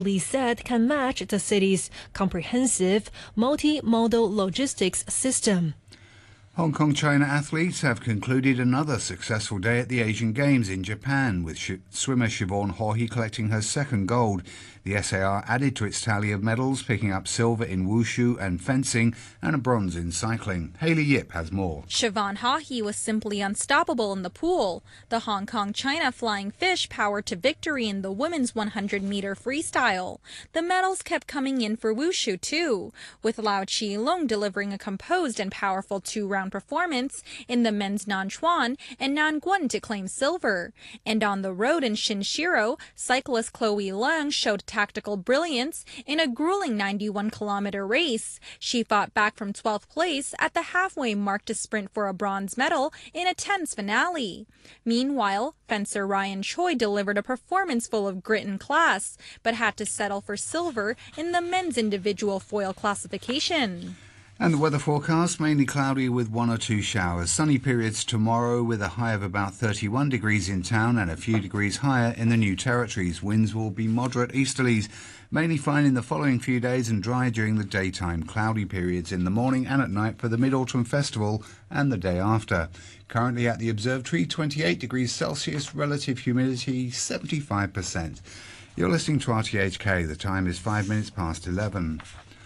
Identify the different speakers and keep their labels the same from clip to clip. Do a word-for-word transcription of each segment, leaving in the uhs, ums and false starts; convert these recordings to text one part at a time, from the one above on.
Speaker 1: Li said can match the city's comprehensive multimodal logistics system.
Speaker 2: Hong Kong China athletes have concluded another successful day at the Asian Games in Japan, with sh- swimmer Siobhan Haughey collecting her second gold. The S A R added to its tally of medals, picking up silver in wushu and fencing and a bronze in cycling. Hayley Yip has more.
Speaker 3: Siobhan Haughey was simply unstoppable in the pool. The Hong Kong China Flying Fish powered to victory in the women's one hundred meter freestyle. The medals kept coming in for wushu too, with Lau Chi Long delivering a composed and powerful two-round performance in the men's Nanchuan and Nanguan to claim silver. And on the road in Shinshiro, cyclist Chloe Leung showed tactical brilliance in a grueling ninety-one kilometer race. She fought back from twelfth place at the halfway mark to sprint for a bronze medal in a tense finale. Meanwhile, fencer Ryan Choi delivered a performance full of grit and class, but had to settle for silver in the men's individual foil classification.
Speaker 2: And the weather forecast, mainly cloudy with one or two showers. Sunny periods tomorrow with a high of about thirty-one degrees in town and a few degrees higher in the New Territories. Winds will be moderate easterlies, mainly fine in the following few days and dry during the daytime. Cloudy periods in the morning and at night for the Mid-Autumn Festival and the day after. Currently at the observatory, twenty-eight degrees Celsius, relative humidity seventy-five percent. You're listening to R T H K. The time is five minutes past eleven.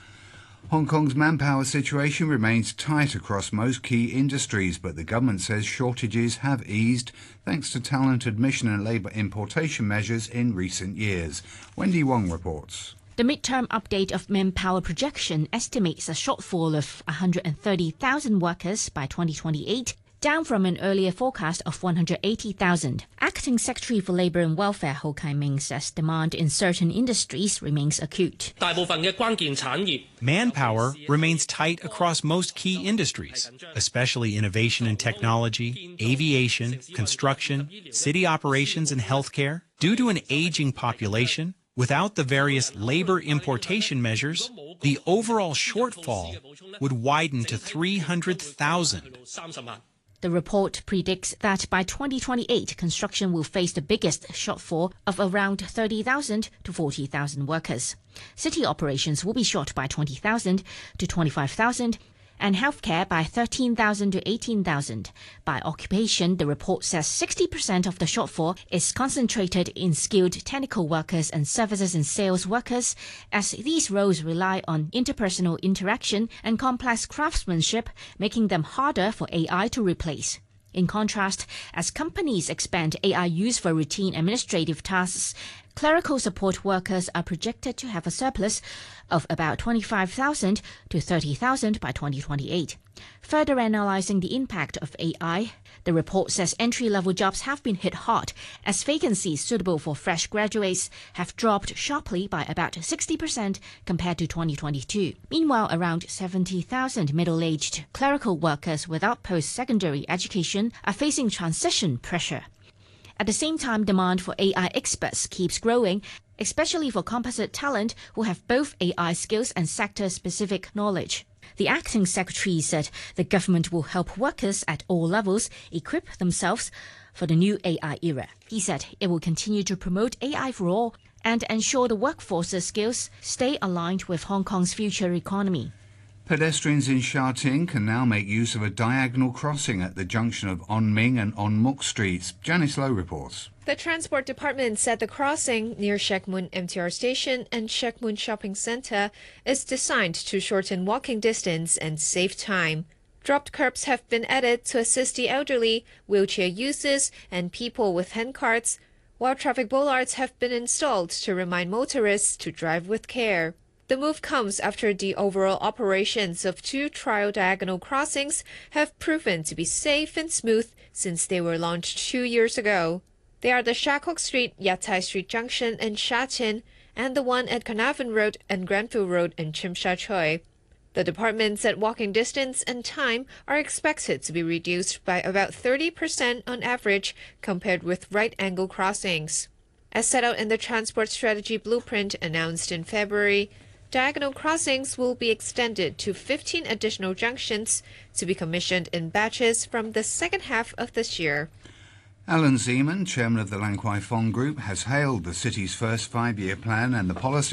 Speaker 2: Hong Kong's manpower situation remains tight across most key industries, but the government says shortages have eased thanks to talent admission and labour importation measures in recent years. Wendy Wong reports.
Speaker 4: The midterm update of manpower projection estimates a shortfall of one hundred thirty thousand workers by twenty twenty-eight, down from an earlier forecast of one hundred eighty thousand. Acting Secretary for Labour and Welfare Ho Kai-ming says demand in certain industries remains acute.
Speaker 5: Manpower remains tight across most key industries, especially innovation and technology, aviation, construction, city operations and healthcare. Due to an aging population, without the various labour importation measures, the overall shortfall would widen to three hundred thousand.
Speaker 4: The report predicts that by twenty twenty-eight, construction will face the biggest shortfall of around thirty thousand to forty thousand workers. City operations will be short by twenty thousand to twenty-five thousand, and healthcare by thirteen thousand to eighteen thousand. By occupation, the report says sixty percent of the shortfall is concentrated in skilled technical workers and services and sales workers, as these roles rely on interpersonal interaction and complex craftsmanship, making them harder for A I to replace. In contrast, as companies expand A I use for routine administrative tasks, clerical support workers are projected to have a surplus of about twenty-five thousand to thirty thousand by twenty twenty-eight. Further analyzing the impact of A I, the report says entry-level jobs have been hit hard, as vacancies suitable for fresh graduates have dropped sharply by about sixty percent compared to twenty twenty-two. Meanwhile, around seventy thousand middle-aged clerical workers without post-secondary education are facing transition pressure. At the same time, demand for A I experts keeps growing, especially for composite talent who have both A I skills and sector-specific knowledge. The acting secretary said the government will help workers at all levels equip themselves for the new A I era. He said it will continue to promote A I for all and ensure the workforce's skills stay aligned with Hong Kong's future economy.
Speaker 2: Pedestrians in Sha Tin can now make use of a diagonal crossing at the junction of On Ming and On Muk Streets. Janice Lowe reports.
Speaker 6: The Transport Department said the crossing near Shek Mun M T R Station and Shek Mun Shopping Centre is designed to shorten walking distance and save time. Dropped curbs have been added to assist the elderly, wheelchair users, and people with handcarts, while traffic bollards have been installed to remind motorists to drive with care. The move comes after the overall operations of two trial diagonal crossings have proven to be safe and smooth since they were launched two years ago. They are the Sha Kok Street, Yatai Street Junction in Sha Tin, and the one at Carnarvon Road and Grenfell Road in Tsim Sha Tsui. The department said walking distance and time are expected to be reduced by about thirty percent on average compared with right-angle crossings. As set out in the Transport Strategy Blueprint announced in February, diagonal crossings will be extended to fifteen additional junctions to be commissioned in batches from the second half of this year.
Speaker 2: Alan Zeman, chairman of the Lan Kwai Fong Group, has hailed the city's first five-year plan and the policy